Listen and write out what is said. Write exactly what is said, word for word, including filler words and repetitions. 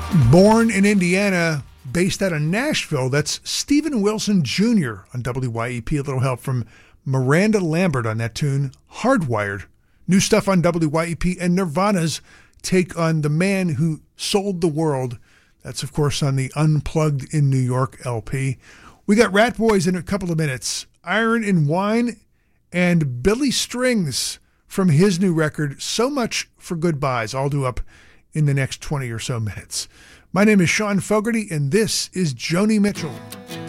Born in Indiana, based out of Nashville, that's Steven Wilson Junior on W Y E P. A little help from Miranda Lambert on that tune, Hardwired. New stuff on W Y E P, and Nirvana's take on The Man Who Sold the World. That's, of course, on the Unplugged in New York L P. We got Rat Boys in a couple of minutes. Iron and Wine and Billy Strings from his new record, So Much for Goodbyes, all due up in the next twenty or so minutes. My name is Sean Fogarty, and this is Joni Mitchell.